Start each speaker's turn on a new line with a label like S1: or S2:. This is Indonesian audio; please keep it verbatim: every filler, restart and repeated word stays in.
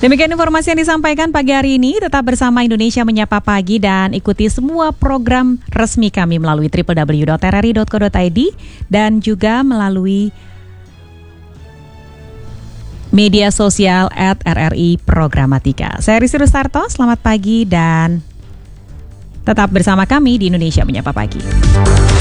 S1: Demikian informasi yang disampaikan pagi hari ini. Tetap bersama Indonesia Menyapa Pagi dan ikuti semua program resmi kami melalui w w w dot r r i dot co dot i d dan juga melalui media sosial at R R I Programatika. Saya Rizky Rustarto, selamat pagi dan tetap bersama kami di Indonesia Menyapa Pagi.